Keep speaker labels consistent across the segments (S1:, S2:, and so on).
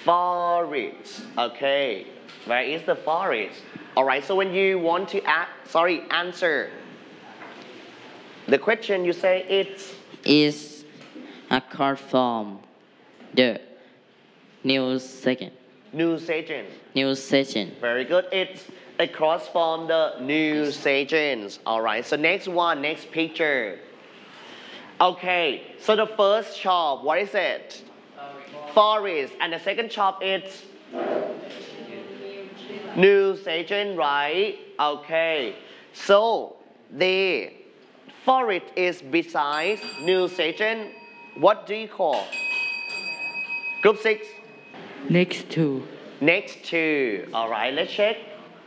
S1: Forest. Okay. Where is the forest? Alright, so when you want to answer the question, you say it's
S2: Is a card from the news section.
S1: news agent.
S2: News section.
S1: Very good. It's across from the news agents. Alright, so next one, next picture. Okay, so the first shop, what is it? Forest. And the second shop is news agent, right? Okay, so the forest is beside news agent. What do you call? Group 6.
S2: Next to.
S1: Next to. Alright, let's check.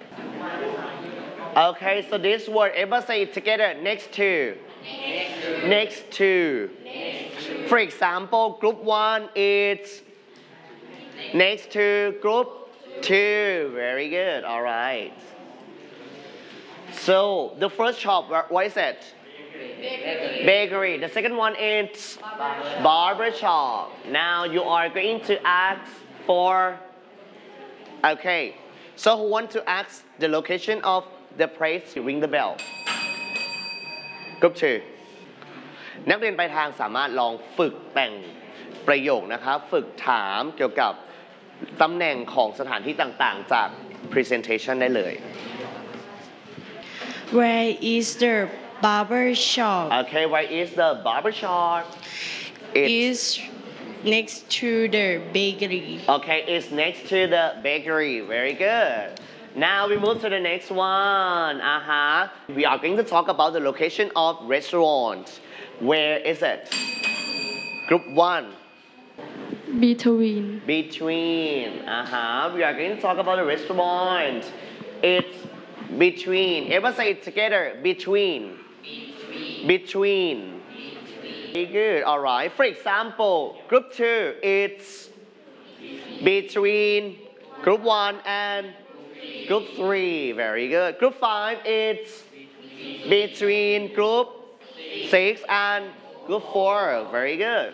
S1: Okay, so this word, everybody say it together. Next to. Next to. For example, group 1 is next to group 2. Very good. Alright. So the first shop, what is it? Bakery. The second one is barber shop. Now you are going to ask for. Okay. So who want to ask the location of the place? Ring the bell. Group 2. นักเรียนปลายทางสามารถลองฝึกแต่งประโยคนะครับฝึกถามเกี่ยวกับตำแหน่งของสถานที่ต่างๆจาก presentation ได้เลย
S3: Where is the barber shop?
S1: Okay, where is the barber shop?
S3: Is next to the bakery.
S1: Okay, it's next to the bakery. Very good. Now we move to the next one. We are going to talk about the location of restaurant. Where is it? Group 1.
S3: Between.
S1: Between. We are going to talk about the restaurant. It's between. Everybody say it together. Between. Between. Very good. Alright. For example, group 2, it's between group 1 and group 3. Very good. Group 5, it's between group 6 and group 4. Very good.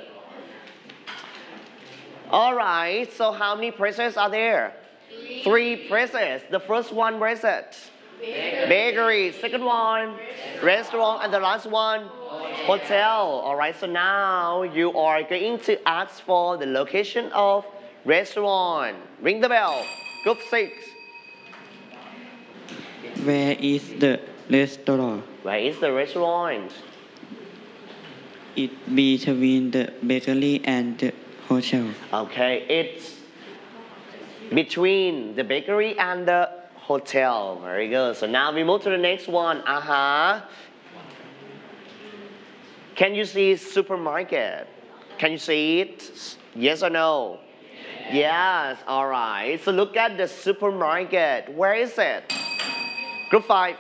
S1: Alright. So how many places are there? 3 places. The first one, where is it? Bakery. Second one, restaurant. And the last one, hotel. Alright, so now you are going to ask for the location of restaurant. Ring the bell. Group 6.
S2: Where is the restaurant?
S1: Where is the restaurant?
S2: It between the bakery and the hotel.
S1: Okay, it's between the bakery and the hotel. Very good. So now we move to the next one. Can you see supermarket? Can you see it? Yes or no? Yes. Alright. So look at the supermarket. Where is it? Group 5.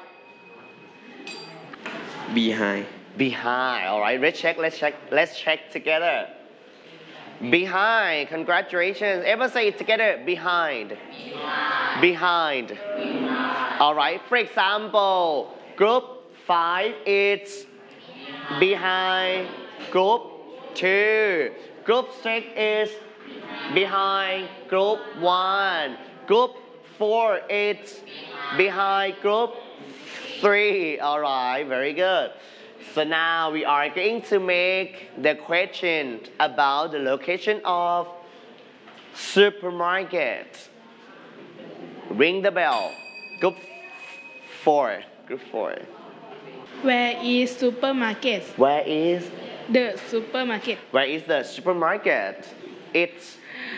S2: Behind.
S1: Behind. Alright. Let's check together. Behind. Congratulations. Everybody say it together. Behind. Behind. Alright. For example, group 5 it's behind group 2. Group 6 is behind group 1. Group 4 it's behind group 3. Alright, very good. So now we are going to make the question about the location of supermarket. Ring the bell. Group 4. Group 4.
S3: Where is supermarket?
S1: Where is
S3: The supermarket
S1: the supermarket? It's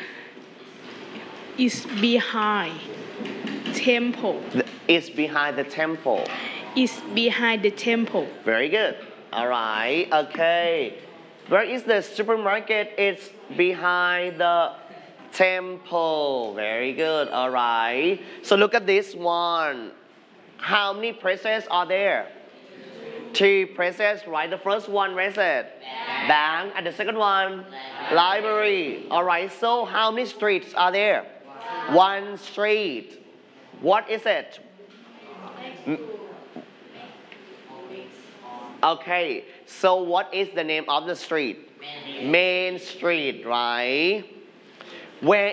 S3: is behind temple.
S1: It's behind the temple.
S3: Is behind the temple.
S1: Very good. Alright, okay. Where is the supermarket? It's behind the temple. Very good. Alright. So look at this one. How many places are there? 2 places, right? The first one, where is it? Bank. And the second one? Library. Alright, so how many streets are there? 1 street. What is it? Okay, so what is the name of the street? Main Street, right? Where